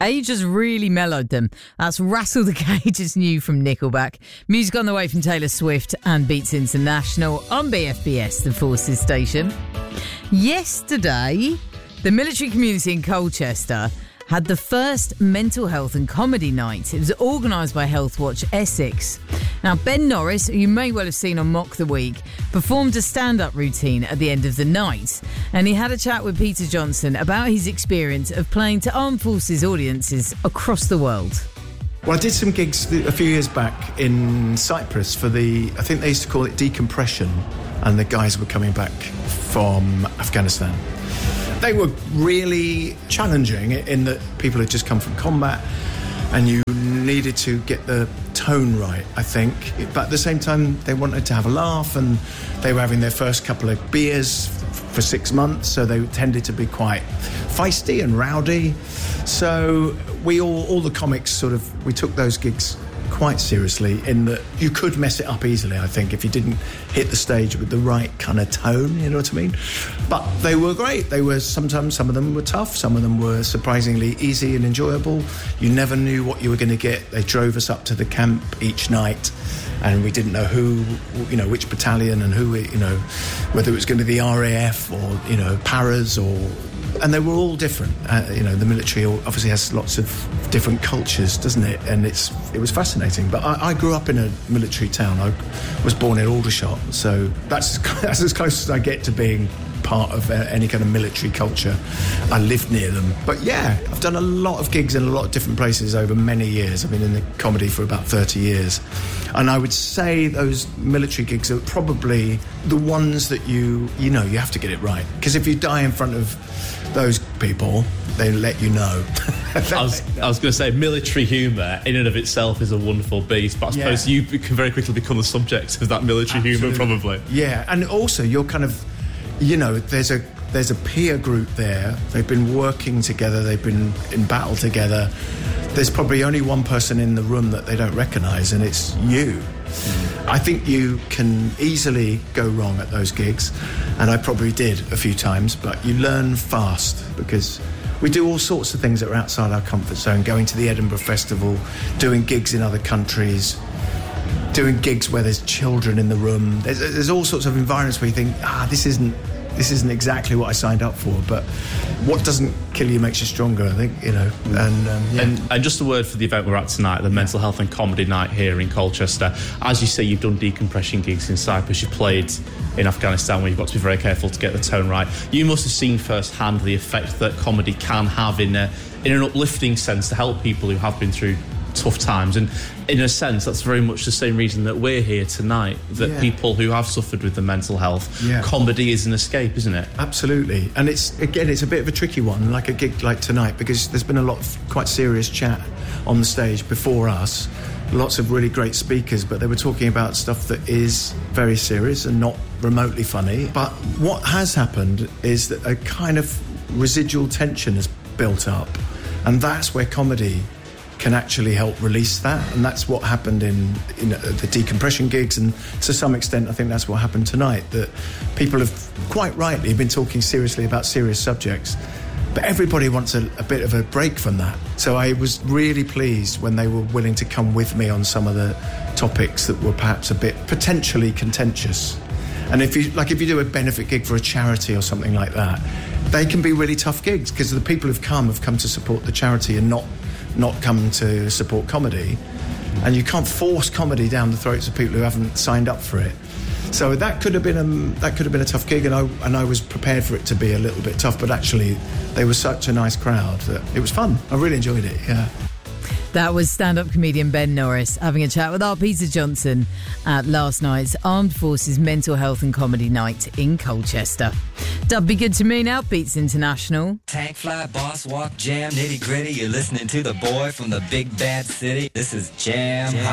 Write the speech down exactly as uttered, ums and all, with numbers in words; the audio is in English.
Age has really mellowed them. That's Rattle the Cage is new from Nickelback. Music on the way from Taylor Swift and Beats International on B F B S, the Forces station. Yesterday, the military community in Colchester had the first mental health and comedy night. It was organised by Healthwatch Essex. Now, Ben Norris, who you may well have seen on Mock the Week, performed a stand-up routine at the end of the night. And he had a chat with Peter Johnson about his experience of playing to armed forces audiences across the world. Well, I did some gigs a few years back in Cyprus for the, I think they used to call it decompression, and the guys were coming back from Afghanistan. They were really challenging in that people had just come from combat and you needed to get the tone right, I think. But at the same time, they wanted to have a laugh, and they were having their first couple of beers for six months, so they tended to be quite feisty and rowdy. So we all, all the comics sort of, we took those gigs quite seriously in that you could mess it up easily, I think, if you didn't hit the stage with the right kind of tone, you know what I mean? But they were great. They were, sometimes some of them were tough, some of them were surprisingly easy and enjoyable. You never knew what you were going to get. They drove us up to the camp each night, and we didn't know who, you know, which battalion and who, you know, whether it was going to be the R A F or, you know, paras or... And they were all different. Uh, you know, the military obviously has lots of different cultures, doesn't it? And it's it was fascinating. But I, I grew up in a military town. I was born in Aldershot, so that's that's as close as I get to being part of uh, any kind of military culture. I lived near them. But yeah, I've done a lot of gigs in a lot of different places over many years. I've been in the comedy for about thirty years. And I would say those military gigs are probably the ones that you, you know, you have to get it right. Because if you die in front of those people, they let you know. I was, I was going to say, military humour in and of itself is a wonderful beast, but I suppose yeah. you can very quickly become the subject of that military humour, probably. Yeah, and also you're kind of, you know, there's a there's a peer group there. They've been working together. They've been in battle together. There's probably only one person in the room that they don't recognise, and it's you. Mm. I think you can easily go wrong at those gigs, and I probably did a few times, but you learn fast because we do all sorts of things that are outside our comfort zone, going to the Edinburgh Festival, doing gigs in other countries, doing gigs where there's children in the room. There's, there's all sorts of environments where you think, ah, this isn't this isn't exactly what I signed up for, but what doesn't kill you makes you stronger, I think, you know. And, um, yeah. and, and just a word for the event we're at tonight, the yeah. Mental Health and Comedy Night here in Colchester. As you say, you've done decompression gigs in Cyprus, you've played in Afghanistan where you've got to be very careful to get the tone right. You must have seen firsthand the effect that comedy can have in a, in an uplifting sense to help people who have been through tough times, and in a sense that's very much the same reason that we're here tonight, that yeah. people who have suffered with the mental health, yeah. comedy is an escape, isn't it? Absolutely. And it's, again, it's a bit of a tricky one, like a gig like tonight, because there's been a lot of quite serious chat on the stage before us, lots of really great speakers, but they were talking about stuff that is very serious and not remotely funny. But what has happened is that a kind of residual tension has built up, and that's where comedy can actually help release that, and that's what happened in, in the decompression gigs, and to some extent I think that's what happened tonight, that people have quite rightly been talking seriously about serious subjects, but everybody wants a, a bit of a break from that. So I was really pleased when they were willing to come with me on some of the topics that were perhaps a bit potentially contentious. And if you like, if you do a benefit gig for a charity or something like that, they can be really tough gigs because the people who've come have come to support the charity and not not come to support comedy, and you can't force comedy down the throats of people who haven't signed up for it. So that could have been a that could have been a tough gig, and I and I was prepared for it to be a little bit tough. But actually, they were such a nice crowd that it was fun. I really enjoyed it. Yeah. That was stand-up comedian Ben Norris having a chat with our Peter Johnson at last night's Armed Forces Mental Health and Comedy Night in Colchester. Dub Be Good to Me now, Beats International. Tank fly, boss walk, jam, nitty gritty. You're listening to the boy from the big bad city. This is Jam. Jam.